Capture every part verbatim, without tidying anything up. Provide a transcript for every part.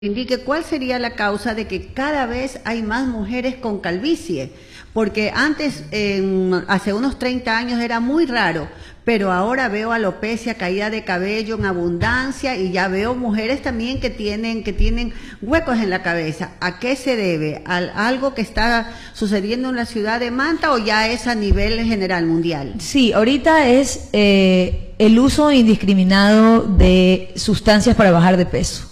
indique cuál sería la causa de que cada vez hay más mujeres con calvicie, porque antes, eh, hace unos treinta años era muy raro, pero ahora veo alopecia, caída de cabello en abundancia y ya veo mujeres también que tienen, que tienen huecos en la cabeza. ¿A qué se debe? ¿A algo que está sucediendo en la ciudad de Manta o ya es a nivel general mundial? Sí, ahorita es eh, el uso indiscriminado de sustancias para bajar de peso.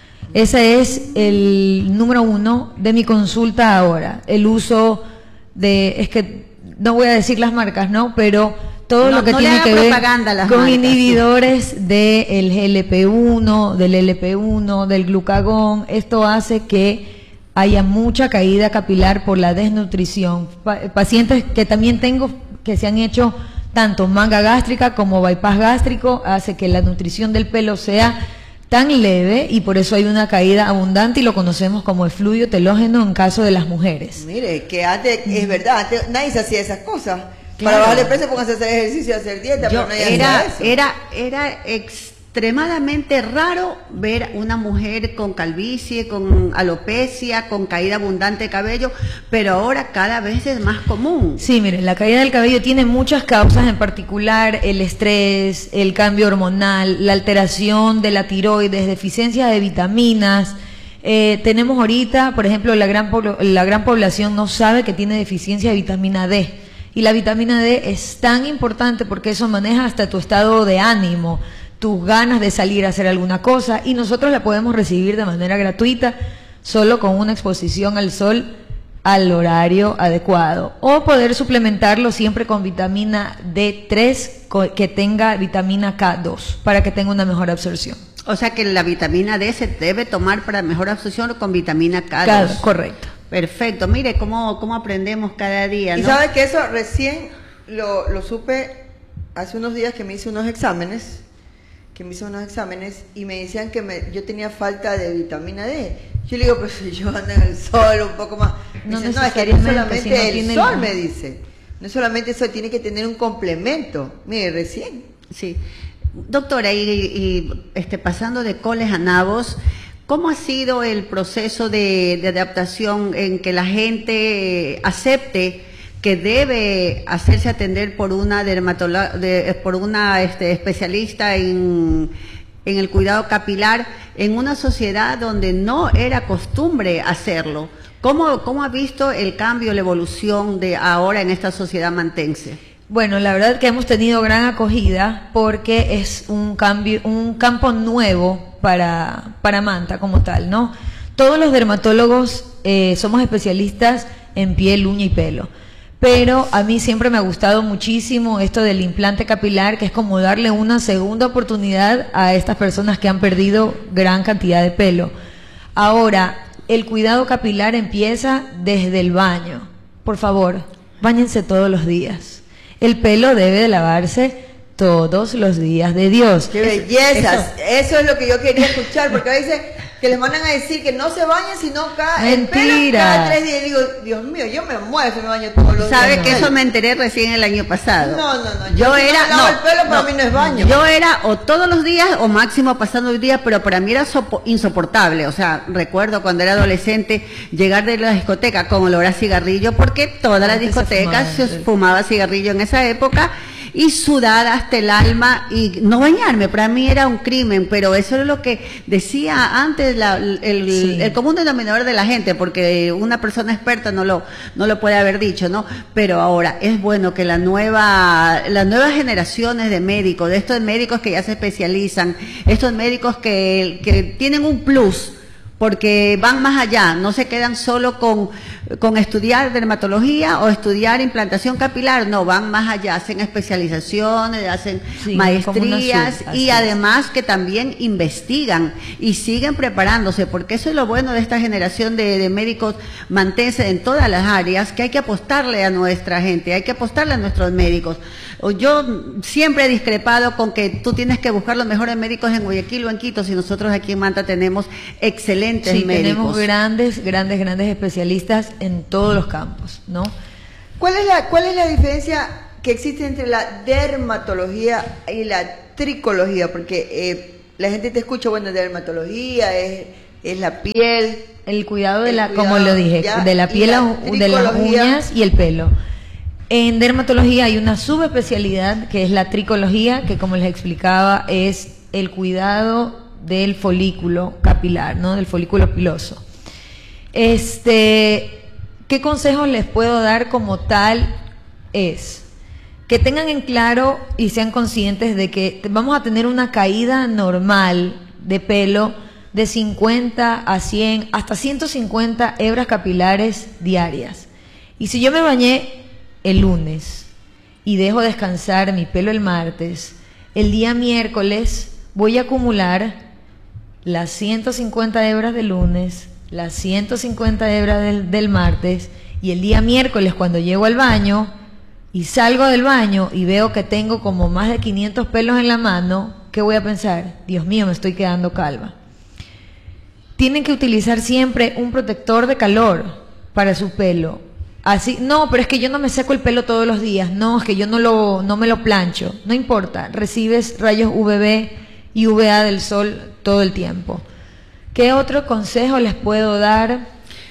Ese es el número uno de mi consulta ahora, el uso de, es que no voy a decir las marcas, ¿no? Pero todo no, lo que no tiene que ver con marcas, inhibidores sí. del G L P uno, del L P uno, del glucagón, esto hace que haya mucha caída capilar por la desnutrición. Pa pacientes que también tengo que se han hecho tanto manga gástrica como bypass gástrico, hace que la nutrición del pelo sea tan leve y por eso hay una caída abundante y lo conocemos como efluvio telógeno en caso de las mujeres. Mire, que antes, es verdad, antes nadie se hacía esas cosas. Claro. Para bajar de peso, pónganse a hacer ejercicio, a hacer dieta, Yo, pero nadie era, hacía eso. Era, era extremadamente raro ver una mujer con calvicie, con alopecia, con caída abundante de cabello, pero ahora cada vez es más común. Sí, miren, la caída del cabello tiene muchas causas, en particular el estrés, el cambio hormonal, la alteración de la tiroides, deficiencia de vitaminas. Eh, tenemos ahorita, por ejemplo, la gran, la gran población no sabe que tiene deficiencia de vitamina D. Y la vitamina D es tan importante porque eso maneja hasta tu estado de ánimo, tus ganas de salir a hacer alguna cosa, y nosotros la podemos recibir de manera gratuita, solo con una exposición al sol al horario adecuado, o poder suplementarlo siempre con vitamina D tres que tenga vitamina K dos para que tenga una mejor absorción. O sea que la vitamina D se debe tomar para mejor absorción con vitamina K dos. K, correcto. Perfecto, mire cómo, cómo aprendemos cada día, ¿no? Y sabe que eso recién lo, lo supe hace unos días que me hice unos exámenes, que me hice unos exámenes y me decían que me, yo tenía falta de vitamina D. Yo le digo, pues si yo ando en el sol un poco más. No, dice, no, es que no solamente si no el tiene sol, el... me dice. No solamente eso, tiene que tener un complemento. Mire, recién. Sí. Doctora, y, y este, pasando de coles a nabos, ¿cómo ha sido el proceso de, de adaptación en que la gente acepte que debe hacerse atender por una dermatóloga, de, por una este, especialista en, en el cuidado capilar en una sociedad donde no era costumbre hacerlo? ¿Cómo, cómo ha visto el cambio, la evolución de ahora en esta sociedad mantense? Bueno, la verdad que hemos tenido gran acogida porque es un cambio, un campo nuevo para, para Manta como tal, ¿no? Todos los dermatólogos eh, somos especialistas en piel, uña y pelo, pero a mí siempre me ha gustado muchísimo esto del implante capilar, que es como darle una segunda oportunidad a estas personas que han perdido gran cantidad de pelo. Ahora, el cuidado capilar empieza desde el baño. Por favor, báñense todos los días. El pelo debe de lavarse todos los días de Dios. ¡Qué bellezas! Eso, eso es lo que yo quería escuchar, porque a veces que les mandan a decir que no se bañen sino cada, el pelo cada tres días. Y digo, Dios mío, yo me muero si me baño todos los días. ¿Sabe que eso me enteré recién el año pasado? No, no, no. Yo, yo era, no, no, el pelo para no, mí no es baño. Yo era o todos los días o máximo pasando el día, pero para mí era insoportable. O sea, recuerdo cuando era adolescente llegar de la discoteca con olor a cigarrillo, porque todas las discotecas se fumaba cigarrillo en esa época, y sudar hasta el alma y no bañarme, para mí era un crimen, pero eso es lo que decía antes la, el, sí. el común denominador de la gente, porque una persona experta no lo, no lo puede haber dicho, ¿no? Pero ahora es bueno que la nueva, las nuevas generaciones de médicos, de estos médicos que ya se especializan, estos médicos que, que tienen un plus, porque van más allá, no se quedan solo con, con estudiar dermatología o estudiar implantación capilar, no, van más allá, hacen especializaciones, hacen sí, maestrías y además que también investigan y siguen preparándose, porque eso es lo bueno de esta generación de, de médicos mantenses en todas las áreas, que hay que apostarle a nuestra gente, hay que apostarle a nuestros médicos. Yo siempre he discrepado con que tú tienes que buscar los mejores médicos en Guayaquil o en Quito, si nosotros aquí en Manta tenemos excelentes sí, médicos. Tenemos grandes, grandes, grandes especialistas en todos los campos, ¿no? ¿Cuál es la, cuál es la diferencia que existe entre la dermatología y la tricología? Porque eh, la gente te escucha, bueno, dermatología es es la piel. El cuidado de la, cuidado, como lo dije, ya, de la piel, la de las uñas y el pelo. En dermatología hay una subespecialidad que es la tricología, que como les explicaba es el cuidado del folículo capilar, ¿no? Del folículo piloso. Este, ¿qué consejos les puedo dar como tal? Es que tengan en claro y sean conscientes de que vamos a tener una caída normal de pelo de cincuenta a cien, hasta ciento cincuenta hebras capilares diarias. Y si yo me bañé el lunes y dejo descansar mi pelo el martes, el día miércoles voy a acumular las ciento cincuenta hebras del lunes, las ciento cincuenta hebras del, del martes, y el día miércoles cuando llego al baño y salgo del baño y veo que tengo como más de quinientos pelos en la mano, ¿qué voy a pensar? Dios mío, me estoy quedando calva. Tienen que utilizar siempre un protector de calor para su pelo. Así, no, pero es que yo no me seco el pelo todos los días, no, es que yo no lo, no me lo plancho, no importa, recibes rayos U V B y U V A del sol todo el tiempo. ¿Qué otro consejo les puedo dar?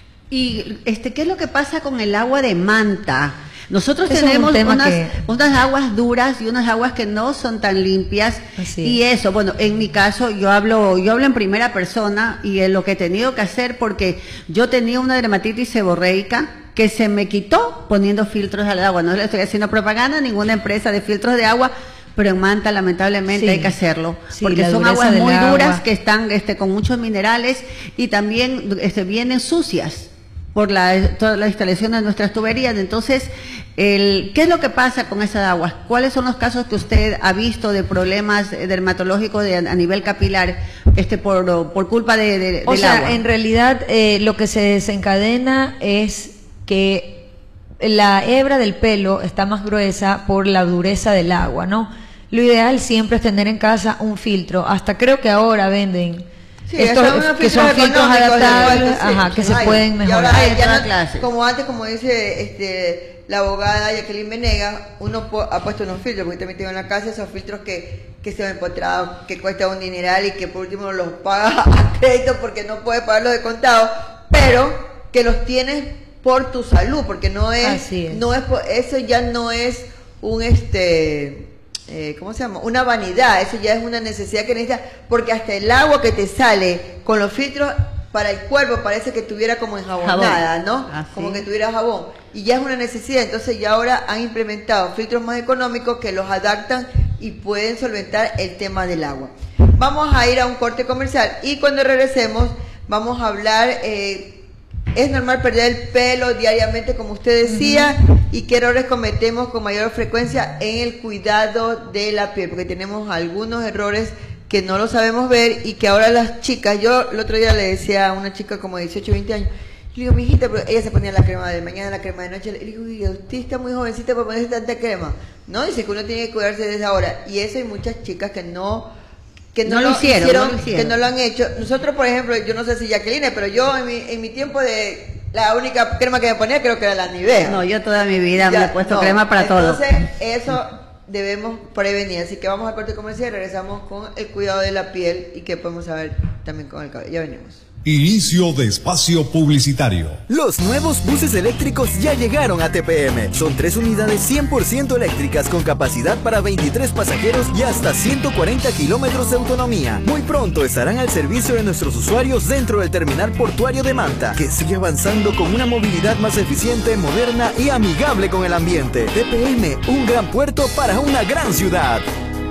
Y este, ¿qué es lo que pasa con el agua de manta? Nosotros Eso tenemos es un unas, que... unas aguas duras y unas aguas que no son tan limpias. Así y es. eso, bueno, en mi caso yo hablo, yo hablo en primera persona y es lo que he tenido que hacer porque yo tenía una dermatitis seborreica que se me quitó poniendo filtros al agua. No le estoy haciendo propaganda a ninguna empresa de filtros de agua, pero en Manta lamentablemente Sí. hay que hacerlo, Sí, porque la son dureza aguas del muy agua. duras que están este, con muchos minerales y también este, vienen sucias por la, toda la instalación de nuestras tuberías. Entonces, el, ¿qué es lo que pasa con esas aguas? ¿Cuáles son los casos que usted ha visto de problemas dermatológicos de, a nivel capilar este, por, por culpa de, de, O del sea, agua? en realidad eh, lo que se desencadena es que la hebra del pelo está más gruesa por la dureza del agua, ¿no? Lo ideal siempre es tener en casa un filtro. Hasta creo que ahora venden Sí, estos, son unos que son filtros filtros económicos, adaptables, de cuarto, ajá, sí, que se hay. pueden Y mejorar. ahora hay, Hay ya otra no- clase. como antes, como dice este, la abogada Jacqueline Venegas, uno po- ha puesto unos filtros, porque también tengo en la casa esos filtros que, que se ven empotrados, que cuesta un dineral y que por último los pagas a crédito porque no puedes pagarlos de contado, pero que los tienes por tu salud, porque no es, Así es. no es por- eso ya no es un este eh, ¿cómo se llama? Una vanidad, eso ya es una necesidad que necesitas, porque hasta el agua que te sale con los filtros para el cuerpo parece que tuviera como enjabonada, Jabón. ¿no? Ah, sí. Como que tuviera jabón. Y ya es una necesidad, entonces ya ahora han implementado filtros más económicos que los adaptan y pueden solventar el tema del agua. Vamos a ir a un corte comercial y cuando regresemos vamos a hablar... Eh, es normal perder el pelo diariamente, como usted decía, uh-huh. y qué errores cometemos con mayor frecuencia en el cuidado de la piel, porque tenemos algunos errores que no lo sabemos ver y que ahora las chicas, yo el otro día le decía a una chica como de dieciocho, veinte años, le digo, mijita, pero ella se ponía la crema de mañana, la crema de noche, le digo, y usted está muy jovencita para ponerse tanta crema, ¿no? Dice que uno tiene que cuidarse desde ahora, y eso hay muchas chicas que no... que no, no, lo, lo hicieron, hicieron, no lo hicieron, que no lo han hecho. Nosotros, por ejemplo, yo no sé si Jacqueline, pero yo en mi, en mi tiempo de la única crema que me ponía creo que era la Nivea. No, yo toda mi vida Ya, me he puesto no. crema para todo. Entonces, eso debemos prevenir. Así que vamos al corte comercial y regresamos con el cuidado de la piel y que podemos saber también con el cabello. Ya venimos. Inicio de espacio publicitario. Los nuevos buses eléctricos ya llegaron a T P M. Son tres unidades cien por ciento eléctricas con capacidad para veintitrés pasajeros y hasta ciento cuarenta kilómetros de autonomía. Muy pronto estarán al servicio de nuestros usuarios dentro del terminal portuario de Manta, que sigue avanzando con una movilidad más eficiente, moderna y amigable con el ambiente. T P M, un gran puerto para una gran ciudad.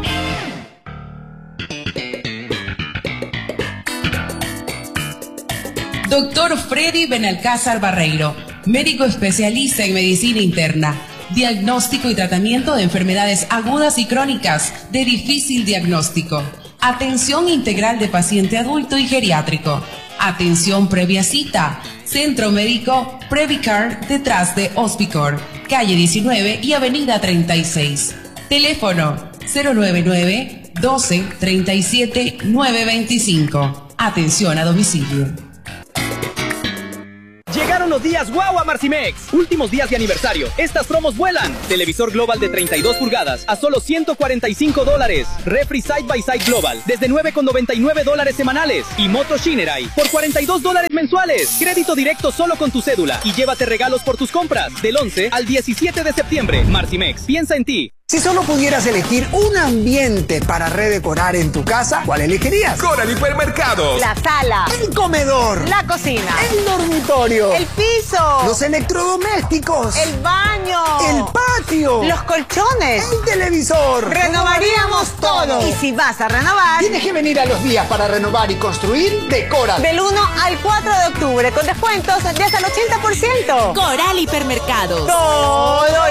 Doctor Freddy Benalcázar Barreiro, médico especialista en medicina interna, diagnóstico y tratamiento de enfermedades agudas y crónicas de difícil diagnóstico, atención integral de paciente adulto y geriátrico, atención previa cita, centro médico Previcar detrás de Hospicor, calle diecinueve y avenida treinta y seis, teléfono cero nueve nueve, doce, treinta y siete, novecientos veinticinco, atención a domicilio. Llegaron Llegaron los días wow a Marcimex. Últimos días de aniversario. Estas promos vuelan. Televisor Global de treinta y dos pulgadas a solo ciento cuarenta y cinco dólares. Refri Side by Side Global desde nueve con noventa y nueve dólares semanales. Y moto Shinerai por cuarenta y dos dólares mensuales. Crédito directo solo con tu cédula. Y llévate regalos por tus compras. Del once al diecisiete de septiembre. Marcimex, piensa en ti. Si solo pudieras elegir un ambiente para redecorar en tu casa, ¿cuál elegirías? Coral Hipermercados. La sala. El comedor. La cocina. El dormitorio. El piso. Los electrodomésticos. El baño. El patio. Los colchones. El televisor. Renovaríamos todo. Y si vas a renovar, tienes que venir a los días para renovar y construir de Coral. Del uno al cuatro de octubre con descuentos de hasta el ochenta por ciento. Coral Hipermercados. Todo